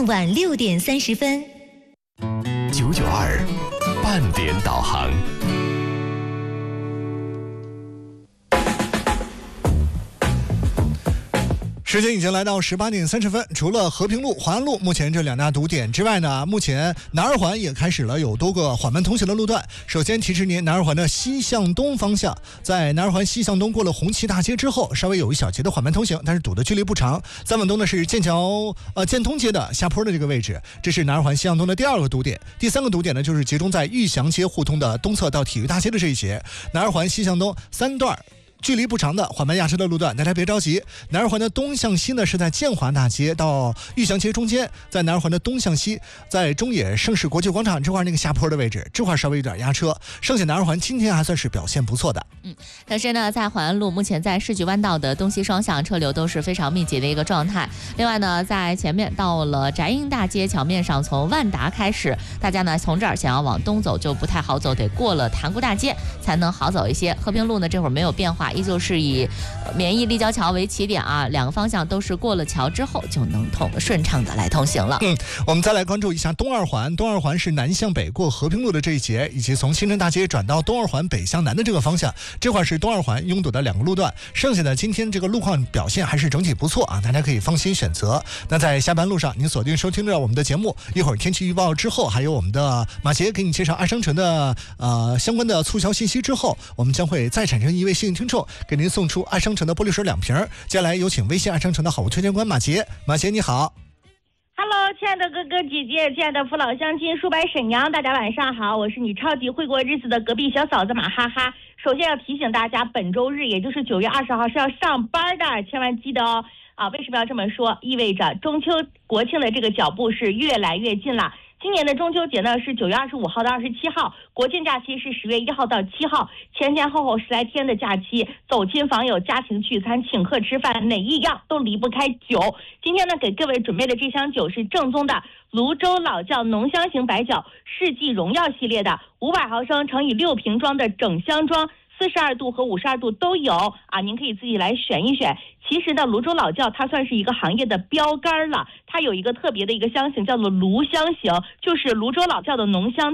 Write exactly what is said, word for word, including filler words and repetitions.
傍晚六点三十分。 九九二半点导航。 时间已经来到十八点三十分，除了和平路、淮安路目前这两大堵点之外呢，目前南二环也开始了有多个缓慢通行的路段。首先提示您，南二环的西向东方向，在南二环西向东过了红旗大街之后，稍微有一小节的缓慢通行，但是堵的距离不长。再往东呢是剑桥呃建通街的下坡的这个位置，这是南二环西向东的第二个堵点。第三个堵点呢就是集中在玉祥街互通的东侧到体育大街的这一节，南二环西向东三段距离不长的缓慢压车的路段，大家别着急。南二环的东向西呢，是在建华大街到玉祥街中间；在南二环的东向西，在中野盛世国际广场这块那个下坡的位置，这块稍微有点压车。剩下南二环今天还算是表现不错的。 嗯，可是呢，在淮安路目前在市局弯道的东西双向车流都是非常密集的一个状态。另外呢，在前面到了翟英大街桥面上，从万达开始，大家呢从这儿想要往东走就不太好走，得过了塘沽大街才能好走一些。和平路呢这会儿没有变化，依旧是以免疫立交桥为起点啊，两个方向都是过了桥之后就能通顺畅的来通行了。 嗯，我们再来关注一下东二环，东二环是南向北过和平路的这一节，以及从新城大街转到东二环北向南的这个方向，这块是东二环拥堵的两个路段。剩下的今天这个路况表现还是整体不错啊，大家可以放心选择。那在下班路上，您锁定收听着我们的节目，一会儿天气预报之后，还有我们的马杰给你介绍爱商城的呃相关的促销信息之后，我们将会再产生一位幸运听众，给您送出爱商城的玻璃水两瓶。接下来有请微信爱商城的好物推荐官马杰。马杰你好。 Hello， 亲爱的哥哥姐姐，亲爱的父老乡亲，叔伯婶娘，大家晚上好，我是你超级会过日子的隔壁小嫂子马哈哈。首先要提醒大家，本周日也就是九月二十号是要上班的，千万记得哦。啊，为什么要这么说？意味着中秋国庆的这个脚步是越来越近了。今年的中秋节呢是九月二十五号到二十七号，国庆假期是十月一号到七号，前前后后十来天的假期，走亲访友、家庭聚餐、请客吃饭，哪一样都离不开酒。今天呢，给各位准备的这箱酒是正宗的泸州老窖浓香型白酒，世纪荣耀系列的五百毫升乘以六瓶装的整箱装。四十二度和五十二度都有啊，您可以自己来选一选。其实呢，泸州老窖它算是一个行业的标杆了，它有一个特别的一个香型叫做炉香型，就是泸州老窖的浓香